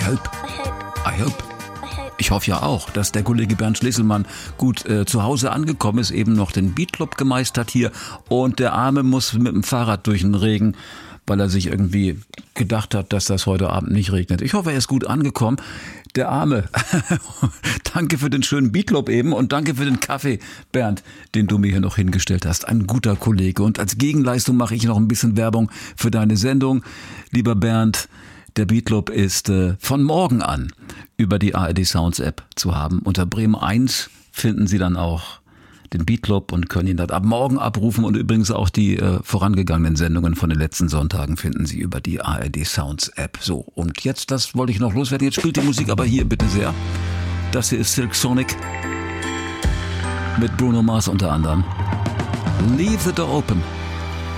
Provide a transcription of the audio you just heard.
I hope. Ich hoffe ja auch, dass der Kollege Bernd Schlesselmann gut zu Hause angekommen ist, eben noch den Beatclub gemeistert hier und der Arme muss mit dem Fahrrad durch den Regen, weil er sich irgendwie gedacht hat, dass das heute Abend nicht regnet. Ich hoffe, er ist gut angekommen. Der Arme. Danke für den schönen Beatclub eben und danke für den Kaffee, Bernd, den du mir hier noch hingestellt hast. Ein guter Kollege. Und als Gegenleistung mache ich noch ein bisschen Werbung für deine Sendung. Lieber Bernd, der Beatclub ist von morgen an über die ARD Sounds App zu haben. Unter Bremen 1 finden Sie dann auch den Beatclub und können ihn dann ab morgen abrufen. Und übrigens auch die vorangegangenen Sendungen von den letzten Sonntagen finden Sie über die ARD Sounds App. So, und jetzt, das wollte ich noch loswerden. Jetzt spielt die Musik aber hier bitte sehr. Das hier ist Silk Sonic mit Bruno Mars unter anderem. Leave the door open.